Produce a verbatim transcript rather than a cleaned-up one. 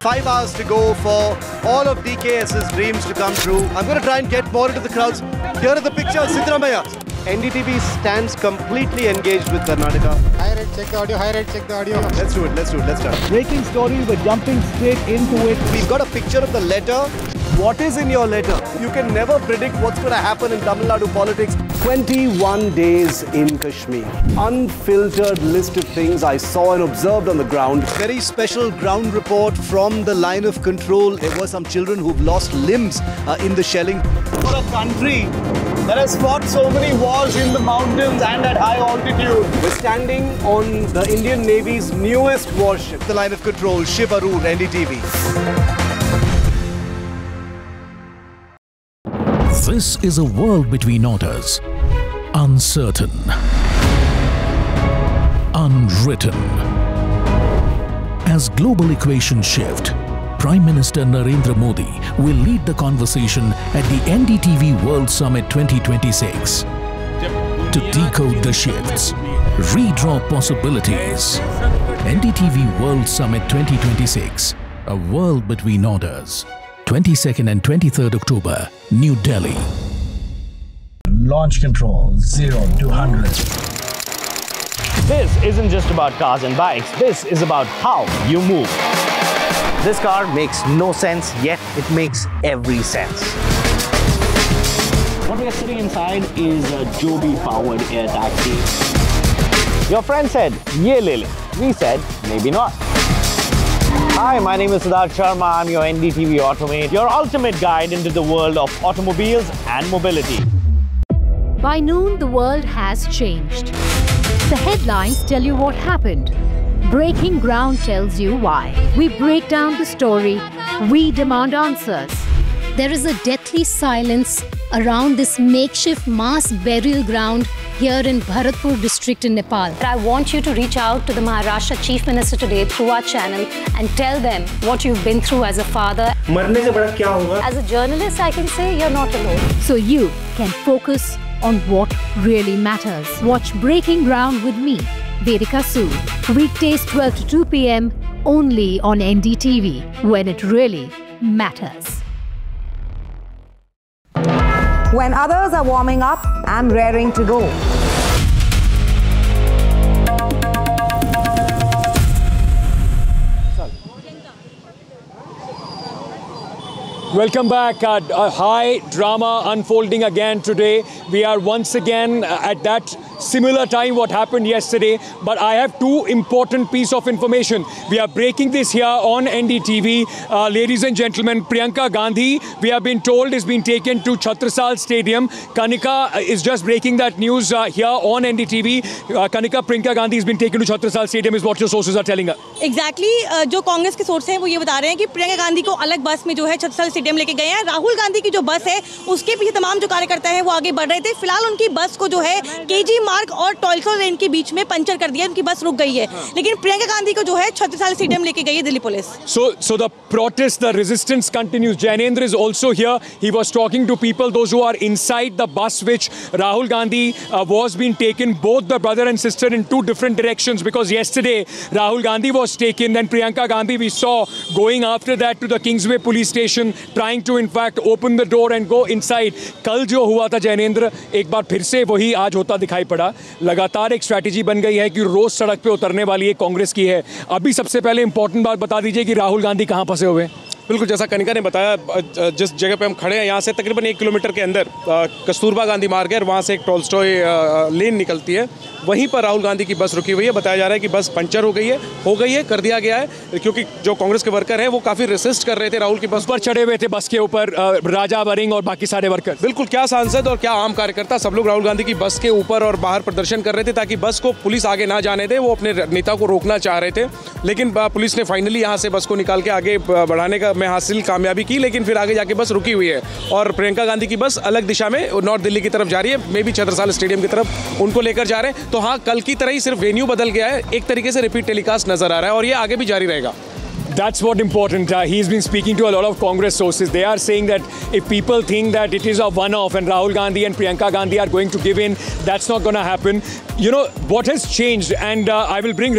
Five hours to go for all of DKS's dreams to come true. I'm going to try and get more into the crowds. Here are the pictures, Siddaramaiah. N D T V stands completely engaged with Karnataka. Hi, Red, check the audio. Hi, Red, check the audio. Let's do it, let's do it, let's start. Breaking story, we're jumping straight into it. We've got a picture of the letter. What is in your letter? You can never predict what's going to happen in Tamil Nadu politics. twenty-one days in Kashmir. Unfiltered list of things I saw and observed on the ground. Very special ground report from the line of control. There were some children who've lost limbs uh, in the shelling. For a country that has fought so many wars in the mountains and at high altitude. We're standing on the Indian Navy's newest warship. The line of control, Shiv Aroor, N D T V. This is a world between orders, uncertain, unwritten. As global equations shift, Prime Minister Narendra Modi will lead the conversation at the N D T V World Summit twenty twenty-six to decode the shifts, redraw possibilities. N D T V World Summit twenty twenty-six, a world between orders. twenty-second and twenty-third October, New Delhi. Launch control, zero to one hundred. This isn't just about cars and bikes. This is about how you move. This car makes no sense, yet it makes every sense. What we are sitting inside is a Joby-powered air taxi. Your friend said, "Ye le le." We said, maybe not. Hi, my name is Siddharth Sharma. I'm your N D T V Automate, your ultimate guide into the world of automobiles and mobility. By noon, the world has changed. The headlines tell you what happened. Breaking Ground tells you why. We break down the story. We demand answers. There is a deathly silence around this makeshift mass burial ground here in Bharatpur district in Nepal. I want you to reach out to the Maharashtra Chief Minister today through our channel and tell them what you've been through as a father. As a journalist, I can say you're not alone. So you can focus on what really matters. Watch Breaking Ground with me, Vedika Sood. Weekdays twelve to two p m only on N D T V, when it really matters. When others are warming up, I'm raring to go. Welcome back. Uh, a high drama unfolding again today. We are once again at that similar time what happened yesterday. But I have two important pieces of information. We are breaking this here on N D T V. Uh, ladies and gentlemen, Priyanka Gandhi, we have been told, is being taken to Chhatrasal Stadium. Kanika is just breaking that news uh, here on N D T V. Uh, Kanika, Priyanka Gandhi has been taken to Chhatrasal Stadium is what your sources are telling us. Exactly. Uh, जो कांग्रेस के source हैं वो ये बता रहे हैं कि प्रियंका गांधी को अलग बस में जो है छत्रसाल स्टेडियम लेके गए हैं. राहुल गांधी की जो बस है उसके पीछे तमाम जो कार्यकर्ता हैं वो आगे बढ़ रहे थे. फिलहाल उनकी बस को जो है केजी मार्ग और टॉयल्सो लेन के बीच में पंचर कर दिया. उनकी बस रुक गई है. लेकिन प्रियंका गांधी को जो है छत्रसाल स्टेडियम लेके गई है Delhi police. So, so the protest, the resistance continues. Jainendra is also here. He was talking to people, those who are inside the bus which Rahul Gandhi uh, was being taken, both the brother and sister, in two different directions. Because yesterday Rahul Gandhi was taken, then Priyanka Gandhi we saw going after that to the Kingsway police station, trying to in fact open the door and go inside. कल जो हुआ था जैनेंद्र, एक बार फिर से वही आज होता दिखाई पड़ा. लगातार एक स्ट्रैटेजी बन गई है कि रोज सड़क पे उतरने वाली एक कांग्रेस की है. अभी सबसे पहले इंपॉर्टेंट बात बता दीजिए कि राहुल गांधी कहां फंसे हुए हैं. बिल्कुल, जैसा कनिका ने बताया, जिस जगह पे हम खड़े हैं यहाँ से तकरीबन एक किलोमीटर के अंदर कस्तूरबा गांधी मार्ग है और वहाँ से एक टॉल्स्टॉय लेन निकलती है. वहीं पर राहुल गांधी की बस रुकी हुई है. बताया जा रहा है कि बस पंचर हो गई है हो गई है कर दिया गया है, क्योंकि जो कांग्रेस के वर्कर हैं वो काफ़ी रेसिस्ट कर रहे थे राहुल की बस पर. चढ़े हुए थे बस के ऊपर राजा वरिंग और बाकी सारे वर्कर. बिल्कुल, क्या सांसद और क्या आम कार्यकर्ता, सब लोग राहुल गांधी की बस के ऊपर और बाहर प्रदर्शन कर रहे थे ताकि बस को पुलिस आगे ना जाने दे. वो अपने नेता को रोकना चाह रहे थे, लेकिन पुलिस ने फाइनली यहाँ से बस को निकाल के आगे बढ़ाने का में हासिल कामयाबी की. लेकिन फिर आगे जाके बस रुकी हुई है और प्रियंका गांधी की बस अलग दिशा में नॉर्थ दिल्ली की तरफ जा रही है. मे बी छत्रसाल स्टेडियम की तरफ उनको लेकर जा रहे हैं. तो हाँ, कल की तरह ही सिर्फ वेन्यू बदल गया है. एक तरीके से रिपीट टेलीकास्ट नजर आ रहा है और ये आगे भी जारी रहेगा. That's what important. Uh, he's been speaking to a lot of Congress sources. They are saying that if people think that it is a one-off and Rahul Gandhi and Priyanka Gandhi are going to give in, that's not going to happen. You know, what has changed, and uh, I will bring